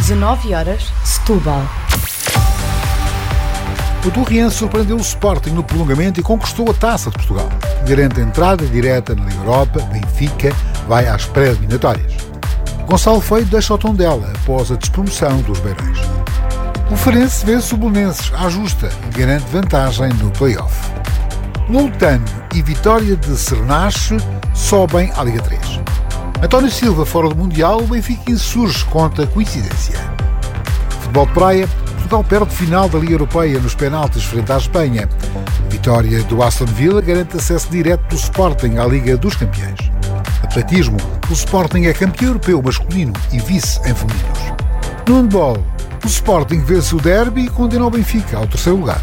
19h, Setúbal. O Torriense surpreendeu o Sporting no prolongamento e conquistou a Taça de Portugal. Garante a entrada direta na Liga Europa, Benfica vai às pré-eliminatórias. Gonçalo Feio deixa o Tondela após a despromoção dos Beirões. O Farense vence o Belenenses à justa e garante vantagem no play-off. Loutano e vitória de Cernache sobem à Liga 3. António Silva fora do Mundial, o Benfica insurge contra a coincidência. Futebol de praia, Portugal perde final da Liga Europeia nos penaltis frente à Espanha. Vitória do Aston Villa garante acesso direto do Sporting à Liga dos Campeões. Atletismo, o Sporting é campeão europeu masculino e vice em femininos. No handball, o Sporting vence o derby e condena o Benfica ao terceiro lugar.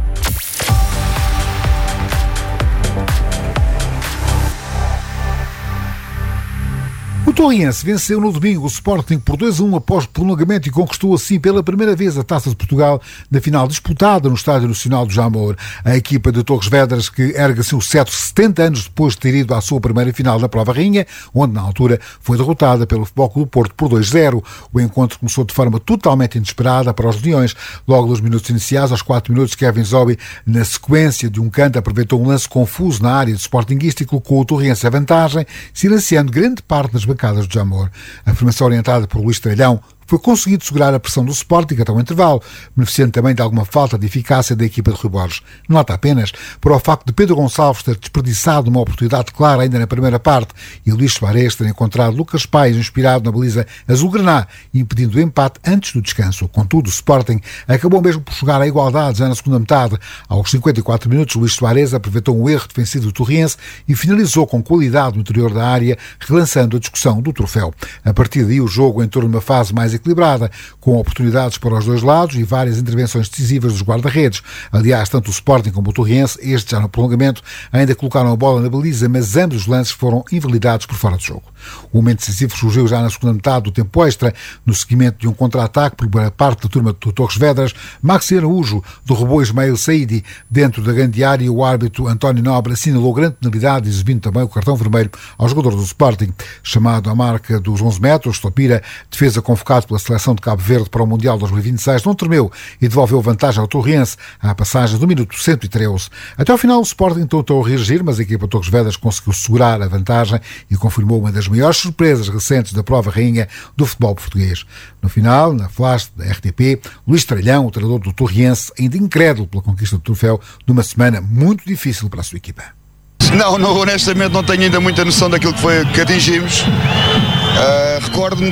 O Torriense venceu no domingo o Sporting por 2-1 após prolongamento e conquistou assim pela primeira vez a Taça de Portugal na final disputada no Estádio Nacional do Jamor. A equipa de Torres Vedras, que ergue assim o cetro 70 anos depois de ter ido à sua primeira final na Prova Rainha, onde na altura foi derrotada pelo Futebol Clube do Porto por 2-0. O encontro começou de forma totalmente inesperada para os Leões. Logo nos minutos iniciais, aos 4 minutos, Kevin Zobi, na sequência de um canto, aproveitou um lance confuso na área do Sportingista e colocou o Torriense à vantagem, silenciando grande parte das bancadas do Jamor. A formação orientada por Luís Tralhão foi conseguido segurar a pressão do Sporting até o intervalo, beneficiando também de alguma falta de eficácia da equipa de Rui Borges. Nota apenas para o facto de Pedro Gonçalves ter desperdiçado uma oportunidade clara ainda na primeira parte e Luís Soares ter encontrado Lucas Paes inspirado na baliza azul-graná, impedindo o empate antes do descanso. Contudo, o Sporting acabou mesmo por chegar à igualdade já na segunda metade. Aos 54 minutos, Luís Soares aproveitou um erro defensivo do Torriense e finalizou com qualidade no interior da área, relançando a discussão do troféu. A partir daí, o jogo entrou numa fase mais equilibrada, com oportunidades para os dois lados e várias intervenções decisivas dos guarda-redes. Aliás, tanto o Sporting como o Torriense, este já no prolongamento, ainda colocaram a bola na baliza, mas ambos os lances foram invalidados por fora de jogo. O momento decisivo surgiu já na segunda metade do tempo extra, no seguimento de um contra-ataque por parte da turma do Torres Vedras. Maxi Araújo derrubou Ismael Saidi dentro da grande área e o árbitro António Nobre assinalou grande penalidade, exibindo também o cartão vermelho ao jogador do Sporting. Chamado à marca dos 11 metros, Topira, defesa convocado pela seleção de Cabo Verde para o Mundial 2026, não tremeu e devolveu vantagem ao Torriense à passagem do minuto 113. Até ao final, o Sporting tentou reagir, mas a equipa de Torres Vedras conseguiu segurar a vantagem e confirmou uma das maiores surpresas recentes da Prova Rainha do futebol português. No final, na flash da RTP, Luís Tralhão, o treinador do Torriense, ainda incrédulo pela conquista do troféu numa semana muito difícil para a sua equipa. Não, honestamente não tenho ainda muita noção daquilo que atingimos. Recordo-me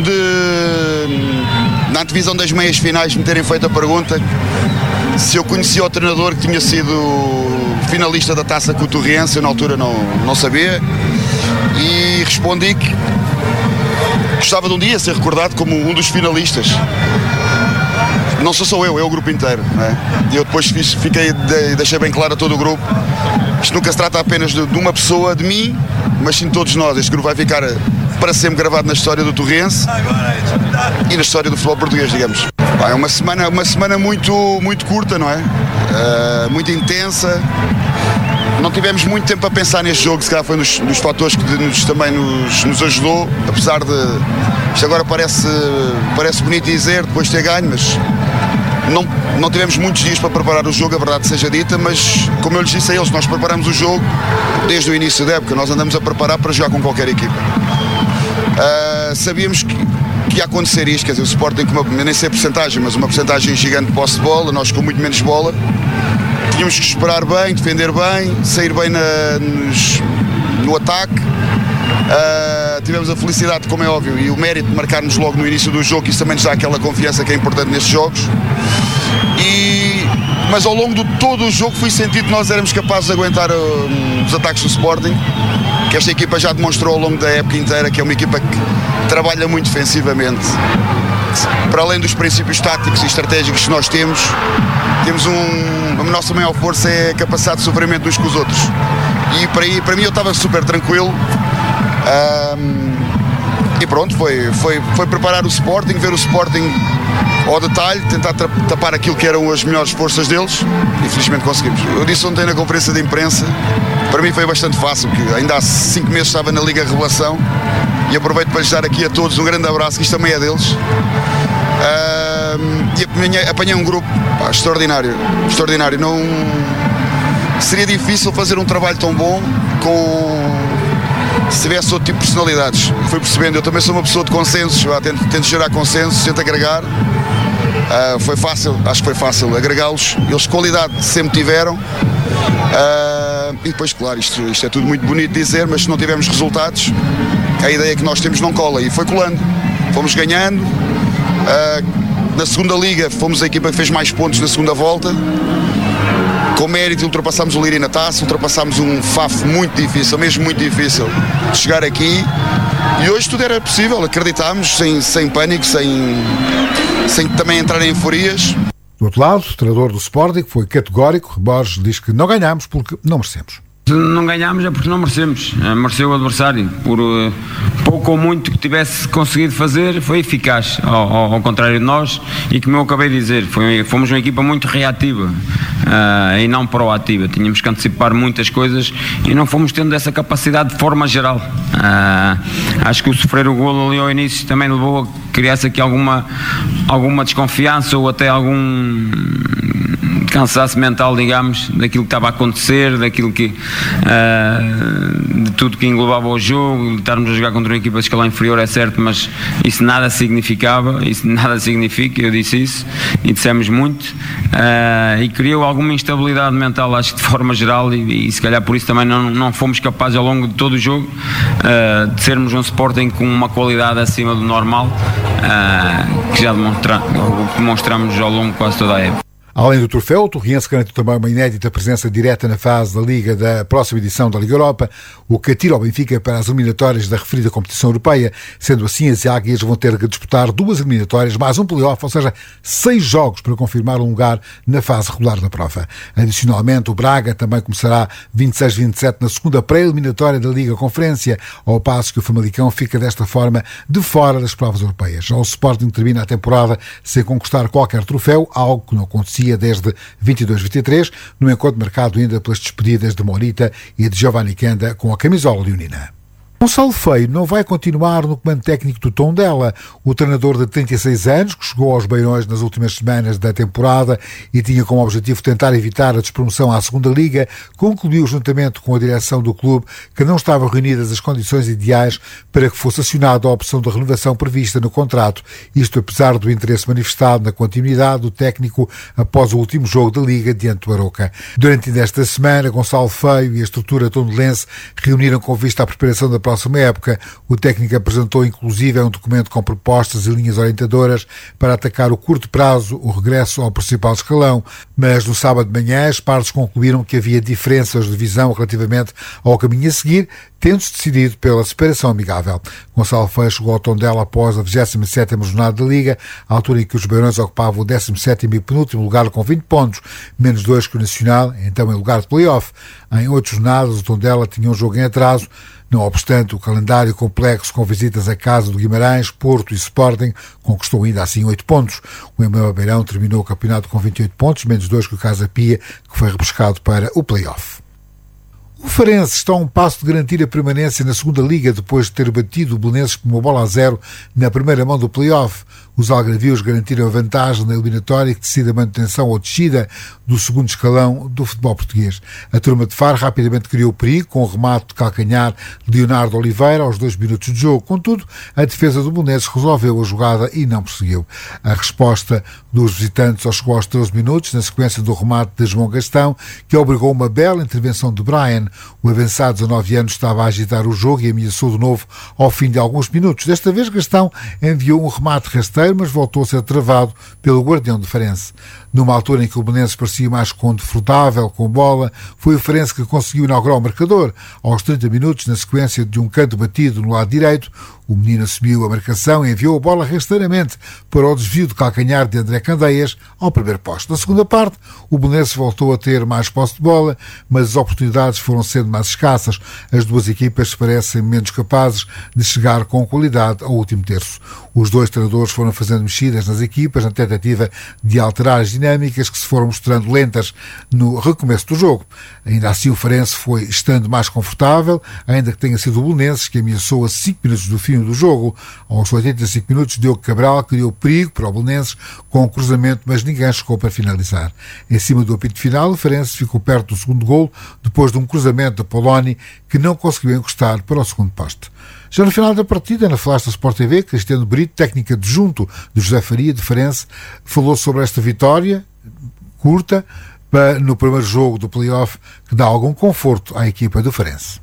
na antevisão das meias finais, me terem feito a pergunta se eu conhecia o treinador que tinha sido finalista da taça com o Torriense. Eu na altura não sabia e respondi que gostava de um dia ser recordado como um dos finalistas. Não sou só eu, é o grupo inteiro, não é? E eu depois deixei bem claro a todo o grupo, isto nunca se trata apenas de uma pessoa, de mim, mas sim de todos nós. Este grupo vai ficar para sempre gravado na história do Torriense e na história do futebol português, digamos. É uma semana muito, muito curta, não é? Muito intensa. Não tivemos muito tempo a pensar neste jogo, se calhar foi dos fatores que também nos ajudou, apesar de isto agora parece bonito dizer depois de ter ganho, mas não tivemos muitos dias para preparar o jogo, a verdade seja dita, mas como eu lhes disse a eles, nós preparamos o jogo desde o início da época, nós andamos a preparar para jogar com qualquer equipa. Sabíamos que ia acontecer isto, quer dizer, o Sporting com nem sei a porcentagem, mas uma porcentagem gigante de posse de bola, nós com muito menos bola. Tínhamos que esperar bem, defender bem, sair bem no ataque. Tivemos a felicidade, como é óbvio, e o mérito de marcarmos logo no início do jogo, que isso também nos dá aquela confiança que é importante nestes jogos. Mas ao longo de todo o jogo fui sentido que nós éramos capazes de aguentar os ataques do Sporting, que esta equipa já demonstrou ao longo da época inteira que é uma equipa que trabalha muito defensivamente. Para além dos princípios táticos e estratégicos que nós temos a nossa maior força é a capacidade de sofrimento uns com os outros. E para mim eu estava super tranquilo. E pronto, foi preparar o Sporting, ver o Sporting ao detalhe, tentar tapar aquilo que eram as melhores forças deles e felizmente conseguimos. Eu disse ontem na conferência de imprensa, para mim foi bastante fácil, porque ainda há 5 meses estava na Liga Revelação e aproveito para lhes dar aqui a todos um grande abraço, que isto também é deles. E apanhei um grupo extraordinário. Não seria difícil fazer um trabalho tão bom se tivesse outro tipo de personalidades. Fui percebendo, eu também sou uma pessoa de consensos, tento gerar consensos, tento agregar. Foi fácil, acho que foi fácil agregá-los. Eles qualidade sempre tiveram. E depois, claro, isto é tudo muito bonito dizer, mas se não tivermos resultados, a ideia que nós temos não cola. E foi colando. Fomos ganhando. Na segunda liga fomos a equipa que fez mais pontos na segunda volta. Com mérito ultrapassámos o Leiria na taça, ultrapassámos um FAF muito difícil, mesmo muito difícil de chegar aqui. E hoje tudo era possível, acreditámos, sem pânico, sem também entrar em euforias. Do outro lado, o treinador do Sporting foi categórico. Borges diz que não ganhámos porque não merecemos. Se não ganhámos é porque não merecemos. Mereceu o adversário. Por pouco ou muito que tivesse conseguido fazer, foi eficaz, ao contrário de nós. E como eu acabei de dizer, fomos uma equipa muito reativa e não proativa. Tínhamos que antecipar muitas coisas e não fomos tendo essa capacidade de forma geral. Acho que o sofrer o golo ali ao início também levou a criar-se aqui alguma desconfiança ou até algum cansaço mental, digamos, daquilo que estava a acontecer, daquilo que de tudo que englobava o jogo. Estarmos a jogar contra uma equipa de escalão inferior é certo, mas isso nada significava, isso nada significa, eu disse isso e dissemos muito, e criou alguma instabilidade mental, acho que de forma geral, e se calhar por isso também não fomos capazes ao longo de todo o jogo de sermos um Sporting com uma qualidade acima do normal, que já demonstramos ao longo de quase toda a época. Além do troféu, o Torriense garante também uma inédita presença direta na fase da Liga da próxima edição da Liga Europa, o que atira o Benfica para as eliminatórias da referida competição europeia. Sendo assim, as Águias vão ter que disputar 2 eliminatórias mais um play-off, ou seja, 6 jogos para confirmar um lugar na fase regular da prova. Adicionalmente, o Braga também começará 26-27 na segunda pré-eliminatória da Liga Conferência, ao passo que o Famalicão fica desta forma de fora das provas europeias. Já o Sporting termina a temporada sem conquistar qualquer troféu, algo que não acontecia desde 22-23, no encontro marcado ainda pelas despedidas de Morita e de Giovanni Kenda com a camisola leonina. Gonçalo Feio não vai continuar no comando técnico do Tondela. O treinador de 36 anos, que chegou aos Beirões nas últimas semanas da temporada e tinha como objetivo tentar evitar a despromoção à segunda Liga, concluiu juntamente com a direção do clube que não estavam reunidas as condições ideais para que fosse acionada a opção de renovação prevista no contrato, isto apesar do interesse manifestado na continuidade do técnico após o último jogo da Liga diante do Aroca. Durante esta semana, Gonçalo Feio e a estrutura tondelense reuniram com vista à preparação da próxima época. O técnico apresentou inclusive um documento com propostas e linhas orientadoras para atacar o curto prazo o regresso ao principal escalão, mas no sábado de manhã as partes concluíram que havia diferenças de visão relativamente ao caminho a seguir, tendo-se decidido pela separação amigável. Gonçalo Feio chegou ao Tondela após a 27ª jornada da Liga, à altura em que os Beirões ocupavam o 17º e penúltimo lugar com 20 pontos, menos 2 que o Nacional, então em lugar de play-off. Em 8 jornadas o Tondela tinha um jogo em atraso. Não obstante, o calendário complexo com visitas à casa do Guimarães, Porto e Sporting conquistou ainda assim 8 pontos. O Emblema Beirão terminou o campeonato com 28 pontos, menos 2 que o Casa Pia, que foi repescado para o play-off. O Farense está a um passo de garantir a permanência na segunda Liga depois de ter batido o Belenenses por 1-0 na primeira mão do play-off. Os algarvios garantiram a vantagem na eliminatória que decide a manutenção ou descida do segundo escalão do futebol português. A turma de Faro rapidamente criou perigo com o remate de calcanhar de Leonardo Oliveira aos 2 minutos de jogo. Contudo, a defesa do Belenenses resolveu a jogada e não prosseguiu. A resposta dos visitantes só chegou aos 13 minutos, na sequência do remate de João Gastão, que obrigou uma bela intervenção de Brian. O avançado de 19 anos estava a agitar o jogo e ameaçou de novo ao fim de alguns minutos. Desta vez, Gastão enviou um remate rasteiro, mas voltou a ser travado pelo guardião do Farense. Numa altura em que o Belenenses parecia mais confortável com bola, foi o Farense que conseguiu inaugurar o marcador. Aos 30 minutos, na sequência de um canto batido no lado direito, o menino assumiu a marcação e enviou a bola rasteiramente para o desvio de calcanhar de André Candeias ao primeiro posto. Na segunda parte, o Belenenses voltou a ter mais posse de bola, mas as oportunidades foram sendo mais escassas. As duas equipas parecem menos capazes de chegar com qualidade ao último terço. Os dois treinadores foram fazendo mexidas nas equipas na tentativa de alterar as dinâmicas que se foram mostrando lentas no recomeço do jogo. Ainda assim, o Farense foi estando mais confortável, ainda que tenha sido o Belenenses que ameaçou a 5 minutos do fim destino do jogo. Aos 85 minutos, Diogo Cabral criou perigo para o Belenenses com um cruzamento, mas ninguém chegou para finalizar. Em cima do apito final, o Farense ficou perto do segundo golo, depois de um cruzamento da Poloni, que não conseguiu encostar para o segundo poste. Já no final da partida, na flash da Sport TV, Cristiano Brito, técnico adjunto de José Faria, de Farense, falou sobre esta vitória curta no primeiro jogo do play-off, que dá algum conforto à equipa do Farense.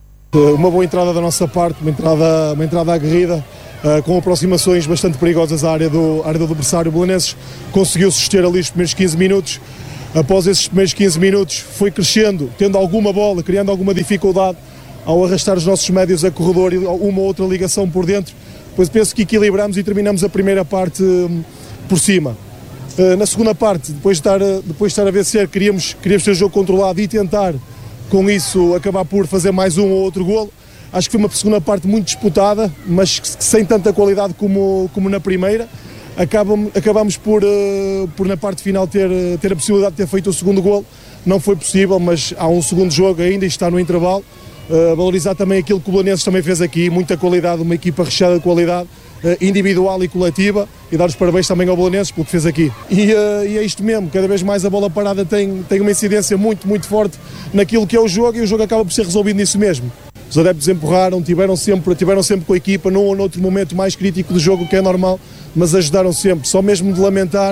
Uma boa entrada da nossa parte, uma entrada aguerrida, com aproximações bastante perigosas à área do adversário. O Belenenses conseguiu suster ali os primeiros 15 minutos. Após esses primeiros 15 minutos foi crescendo, tendo alguma bola, criando alguma dificuldade ao arrastar os nossos médios a corredor e uma ou outra ligação por dentro. Depois penso que equilibramos e terminamos a primeira parte por cima. Na segunda parte, depois de estar a vencer, queríamos ter o jogo controlado e tentar, com isso, acabar por fazer mais um ou outro golo. Acho que foi uma segunda parte muito disputada, mas sem tanta qualidade como na primeira. Acabamos por na parte final ter a possibilidade de ter feito o segundo golo. Não foi possível, mas há um segundo jogo ainda e está no intervalo. Valorizar também aquilo que o Belenenses também fez aqui, muita qualidade, uma equipa recheada de qualidade individual e coletiva, e dar os parabéns também ao Belenenses pelo que fez aqui. E é isto mesmo, cada vez mais a bola parada tem uma incidência muito, muito forte naquilo que é o jogo, e o jogo acaba por ser resolvido nisso mesmo. Os adeptos empurraram, tiveram sempre com a equipa num ou noutro momento mais crítico do jogo, que é normal, mas ajudaram sempre. Só mesmo de lamentar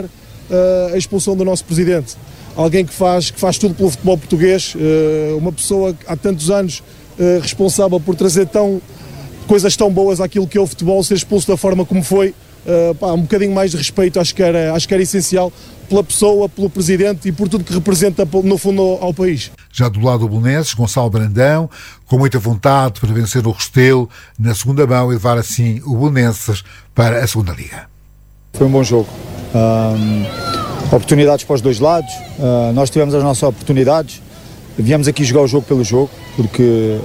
a expulsão do nosso presidente. Alguém que faz tudo pelo futebol português, uma pessoa há tantos anos responsável por trazer coisas tão boas àquilo que é o futebol, ser expulso da forma como foi. Um bocadinho mais de respeito acho que era essencial pela pessoa, pelo presidente e por tudo que representa no fundo ao país. Já do lado do Belenenses, Gonçalo Brandão, com muita vontade para vencer o Restelo na segunda mão e levar assim o Belenenses para a segunda liga. Foi um bom jogo. Oportunidades para os dois lados, nós tivemos as nossas oportunidades, viemos aqui jogar o jogo pelo jogo, porque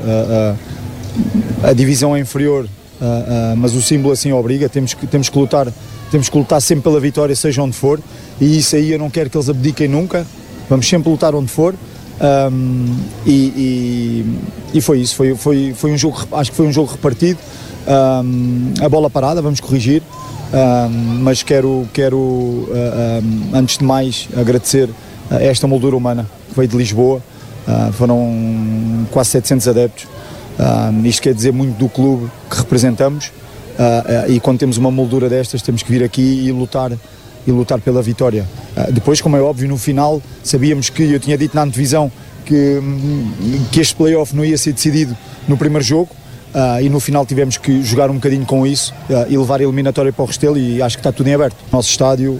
a divisão é inferior, mas o símbolo assim obriga, temos que lutar sempre pela vitória, seja onde for, e isso aí eu não quero que eles abdiquem nunca, vamos sempre lutar onde for, e foi isso, foi um jogo, acho que foi um jogo repartido, a bola parada, vamos corrigir, mas quero antes de mais agradecer a esta moldura humana que veio de Lisboa, foram quase 700 adeptos. Isto quer dizer muito do clube que representamos, e quando temos uma moldura destas temos que vir aqui e lutar pela vitória. Depois, como é óbvio, no final sabíamos que, eu tinha dito na antevisão que este play-off não ia ser decidido no primeiro jogo, e no final tivemos que jogar um bocadinho com isso e levar a eliminatória para o Restelo, e acho que está tudo em aberto. O nosso estádio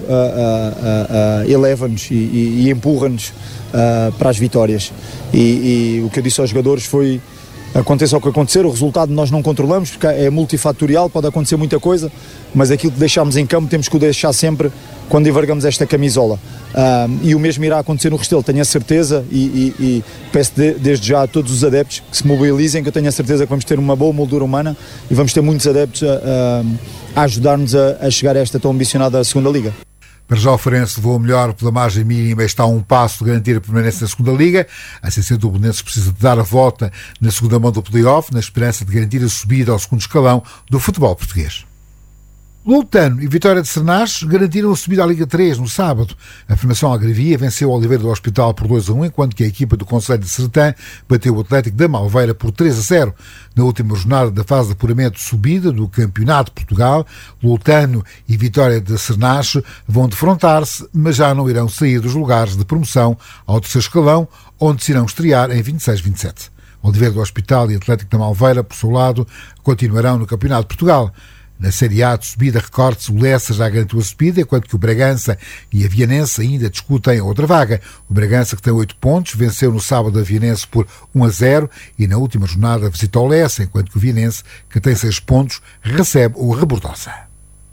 eleva-nos e empurra-nos para as vitórias, e o que eu disse aos jogadores foi: aconteça o que acontecer, o resultado nós não controlamos, porque é multifatorial, pode acontecer muita coisa, mas aquilo que deixamos em campo temos que o deixar sempre quando envergamos esta camisola. E o mesmo irá acontecer no Restelo, tenho a certeza, e peço desde já a todos os adeptos que se mobilizem, que eu tenho a certeza que vamos ter uma boa moldura humana e vamos ter muitos adeptos a ajudar-nos a chegar a esta tão ambicionada segunda Liga. Para já o Farense levou melhor pela margem mínima e está a um passo de garantir a permanência na segunda Liga. Assim sendo, o Belenenses precisa de dar a volta na segunda mão do play-off, na esperança de garantir a subida ao segundo escalão do futebol português. Loutano e Vitória de Sernás garantiram a subida à Liga 3 no sábado. A formação algarvia venceu o Oliveira do Hospital por 2-1, enquanto que a equipa do Conselho de Sertã bateu o Atlético da Malveira por 3-0. Na última jornada da fase de apuramento de subida do Campeonato de Portugal, Loutano e Vitória de Sernás vão defrontar-se, mas já não irão sair dos lugares de promoção ao terceiro escalão, onde se irão estrear em 26-27. Oliveira do Hospital e Atlético da Malveira, por seu lado, continuarão no Campeonato de Portugal. Na Série A de subida, recorde-se, o Lessa já garantiu a subida, enquanto que o Bragança e a Vianense ainda discutem a outra vaga. O Bragança, que tem 8 pontos, venceu no sábado a Vianense por 1-0 e na última jornada visitou o Lessa, enquanto que o Vianense, que tem 6 pontos, recebe o Rebordosa.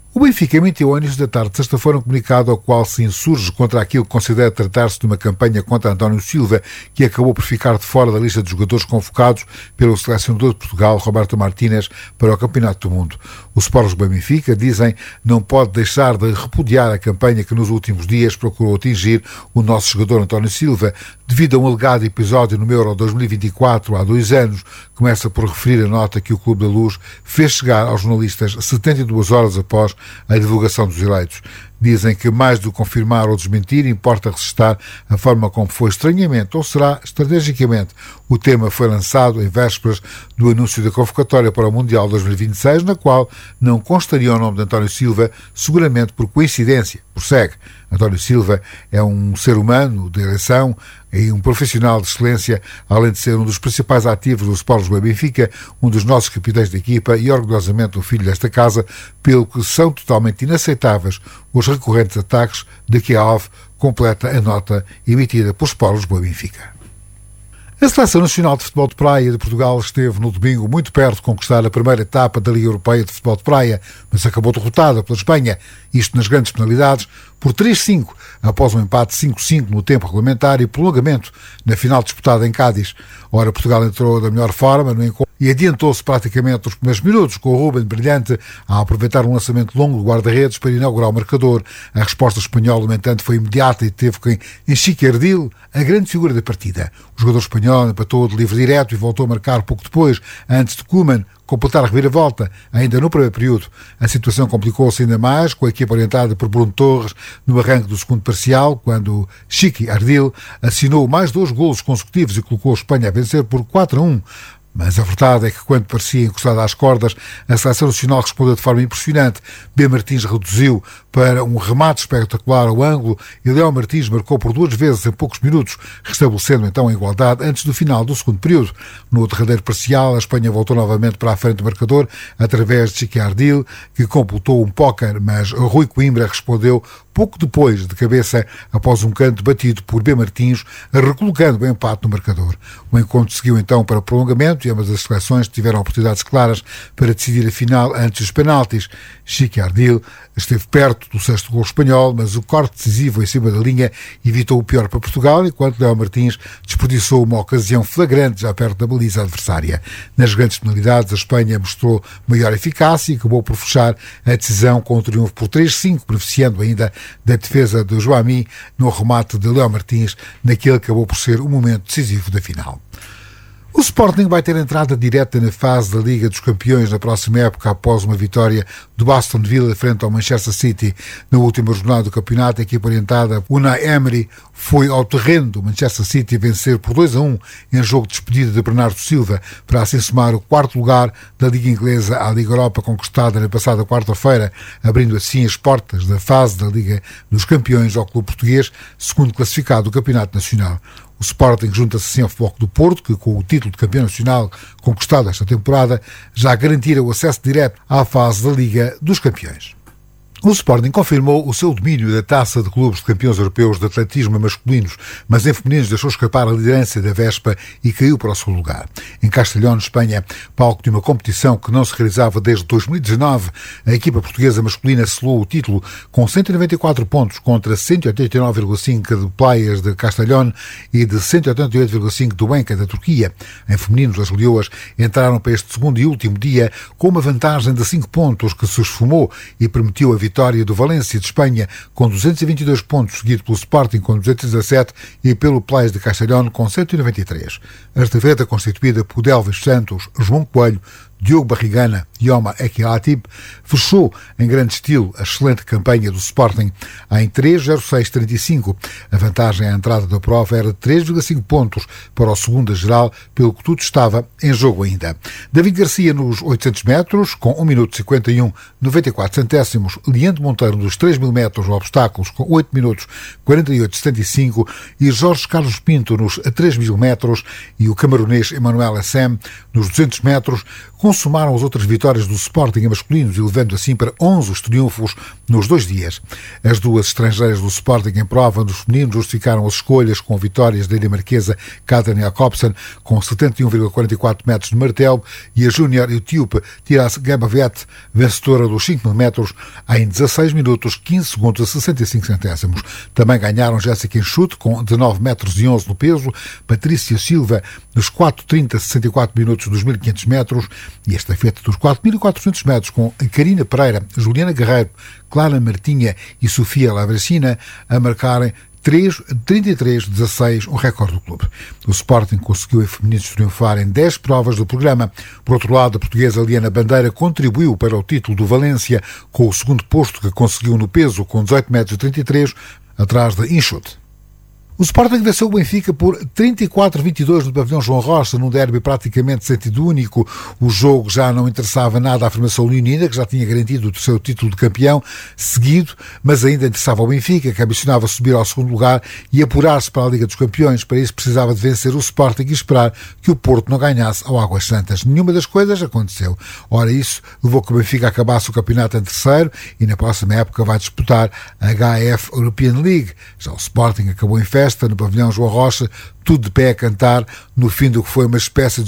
O Benfica emitiu ao início da tarde de sexta-feira um comunicado ao qual se insurge contra aquilo que considera tratar-se de uma campanha contra António Silva, que acabou por ficar de fora da lista de jogadores convocados pelo selecionador de Portugal, Roberto Martínez, para o Campeonato do Mundo. O Sport Lisboa Benfica, dizem, não pode deixar de repudiar a campanha que nos últimos dias procurou atingir o nosso jogador António Silva, devido a um alegado episódio no Euro 2024, há 2 anos. Começa por referir a nota que o Clube da Luz fez chegar aos jornalistas 72 horas após a divulgação dos eleitos. Dizem que, mais do que confirmar ou desmentir, importa resistar a forma como foi estranhamente, ou será estrategicamente. O tema foi lançado em vésperas do anúncio da convocatória para o Mundial 2026, na qual não constaria o nome de António Silva, seguramente por coincidência. Prossegue. António Silva é um ser humano de eleição e um profissional de excelência, além de ser um dos principais ativos do Sport Lisboa Benfica, um dos nossos capitães da equipa e orgulhosamente um filho desta casa, pelo que são totalmente inaceitáveis os recorrentes ataques de que a ALV completa a nota emitida por Sport Lisboa Benfica. A Seleção Nacional de Futebol de Praia de Portugal esteve no domingo muito perto de conquistar a primeira etapa da Liga Europeia de Futebol de Praia, mas acabou derrotada pela Espanha, isto nas grandes penalidades, por 3-5, após um empate 5-5 no tempo regulamentar e prolongamento na final disputada em Cádiz. Ora, Portugal entrou da melhor forma no encontro e adiantou-se praticamente os primeiros minutos, com o Ruben brilhante a aproveitar um lançamento longo do guarda-redes para inaugurar o marcador. A resposta espanhola, no entanto, foi imediata e teve quem Enrique Ardil, a grande figura da partida. O jogador espanhol empatou de livre direto e voltou a marcar pouco depois, antes de Koeman completar a reviravolta, ainda no primeiro período. A situação complicou-se ainda mais, com a equipa orientada por Bruno Torres no arranque do segundo parcial, quando Chiqui Ardil assinou mais 2 golos consecutivos e colocou a Espanha a vencer por 4-1. Mas a verdade é que, quando parecia encostada às cordas, a Seleção Nacional respondeu de forma impressionante. B. Martins reduziu para um remate espetacular ao ângulo e Léo Martins marcou por 2 vezes em poucos minutos, restabelecendo então a igualdade antes do final do segundo período. No derradeiro parcial, a Espanha voltou novamente para a frente do marcador através de Chiqui Ardil, que completou um póquer, mas Rui Coimbra respondeu pouco depois, de cabeça, após um canto batido por B. Martins, recolocando o empate no marcador. O encontro seguiu então para o prolongamento e ambas as seleções tiveram oportunidades claras para decidir a final antes dos penaltis. Chiqui Ardil esteve perto do 6º gol espanhol, mas o corte decisivo em cima da linha evitou o pior para Portugal, enquanto Léo Martins desperdiçou uma ocasião flagrante já perto da baliza adversária. Nas grandes penalidades, a Espanha mostrou maior eficácia e acabou por fechar a decisão com um triunfo por 3-5, beneficiando ainda da defesa de Joami no remate de Léo Martins, naquele que acabou por ser o momento decisivo da final. O Sporting vai ter entrada direta na fase da Liga dos Campeões na próxima época, após uma vitória do Aston Villa frente ao Manchester City. Na última jornada do campeonato, a equipa orientada por Unai Emery foi ao terreno do Manchester City vencer por 2-1 em jogo de despedida de Bernardo Silva, para assim somar o 4º lugar da Liga Inglesa à Liga Europa, conquistada na passada quarta-feira, abrindo assim as portas da fase da Liga dos Campeões ao clube português, segundo classificado do Campeonato Nacional. O Sporting junta-se assim ao Futebol Clube do Porto, que com o título de campeão nacional conquistado esta temporada, já garantira o acesso direto à fase da Liga dos Campeões. O Sporting confirmou o seu domínio da Taça de Clubes de Campeões Europeus de Atletismo masculinos, mas em femininos deixou escapar a liderança da Vespa e caiu para o seu lugar. Em Castellón, Espanha, palco de uma competição que não se realizava desde 2019, a equipa portuguesa masculina selou o título com 194 pontos contra 189,5 de Playas de Castellón e de 188,5 do Enca da Turquia. Em femininos, as leoas entraram para este segundo e último dia com uma vantagem de 5 pontos que se esfumou e permitiu a vitória do Valência de Espanha com 222 pontos, seguido pelo Sporting com 217 e pelo Playas de Castellón com 193. A estafeta, constituída por Elvis Santos, João Coelho, Diogo Barrigana e Omar Ekiatib, fechou em grande estilo a excelente campanha do Sporting em 3:06:35. A vantagem à entrada da prova era de 3,5 pontos para o segundo geral, pelo que tudo estava em jogo ainda. David Garcia nos 800 metros, com 1 minuto 51,94 centésimos. Leandro Monteiro nos 3.000 metros obstáculos, com 8 minutos 48,75. E Jorge Carlos Pinto nos 3.000 metros e o camaronês Emmanuel Assem nos 200 metros, com consumaram as outras vitórias do Sporting em masculinos, elevando assim para 11 os triunfos nos 2 dias. As duas estrangeiras do Sporting em prova dos femininos justificaram as escolhas com vitórias da dinamarquesa Katrin Jacobsen com 71,44 metros de martelo e a júnior etíope Tiras Gebavet, vencedora dos 5.000 metros, em 16 minutos, 15 segundos e 65 centésimos. Também ganharam Jéssica Enxute com 19 metros e 11 no peso, Patrícia Silva nos 4:30-64 minutos dos 1.500 metros e esta estafeta dos 4.400 metros com a Karina Pereira, Juliana Guerreiro, Clara Martinha e Sofia Lavracina a marcarem 3:33:16, o recorde do clube. O Sporting conseguiu em femininos triunfar em 10 provas do programa. Por outro lado, a portuguesa Liana Bandeira contribuiu para o título do Valência com o segundo posto que conseguiu no peso com 18,33 metros, atrás da Enxute. O Sporting venceu o Benfica por 34-22 no pavilhão João Rocha, num derby praticamente sentido único. O jogo já não interessava nada à formação leonina, que já tinha garantido o seu título de campeão seguido, mas ainda interessava ao Benfica, que ambicionava subir ao segundo lugar e apurar-se para a Liga dos Campeões. Para isso precisava de vencer o Sporting e esperar que o Porto não ganhasse ao Águas Santas. Nenhuma das coisas aconteceu. Ora, isso levou que o Benfica acabasse o campeonato em terceiro e na próxima época vai disputar a HF European League. Já o Sporting acabou em festa no pavilhão João Rocha, tudo de pé a cantar, no fim do que foi uma espécie de